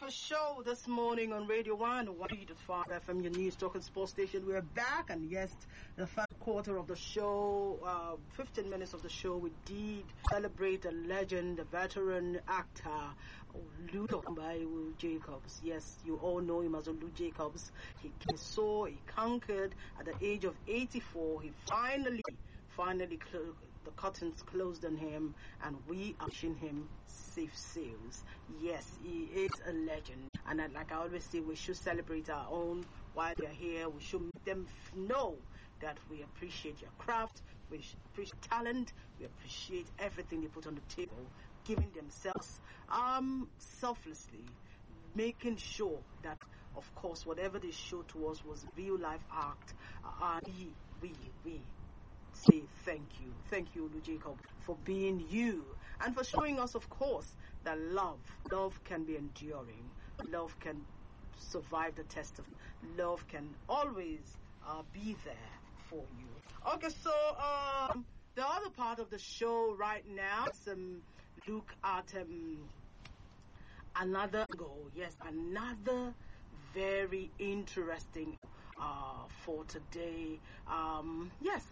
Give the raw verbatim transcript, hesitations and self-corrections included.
The show this morning on Radio One, one point five F M, your news talk and sports station. We're back, and yes, the first quarter of the show, uh, fifteen minutes of the show, we did celebrate a legend, a veteran actor, Lou Jacobs. Yes, you all know him as Lou Jacobs. He, he saw, he conquered at the age of eighty-four. He finally, finally, cl- the curtains closed on him, and we are wishing him safe sails. Yes, he is a legend, and like I always say, we should celebrate our own while they're here. We should make them know that we appreciate your craft, we appreciate talent, we appreciate everything they put on the table, giving themselves um selflessly, making sure that, of course, whatever they showed to us was real life act. Uh, we we we say thank you. Thank you, Lou Jacob, for being you and for showing us, of course, that love, love can be enduring. Love can survive the test of love, can always uh, be there for you. Okay, so um, the other part of the show right now is um, look at um, another goal. Yes, another very interesting uh, for today. Um, yes,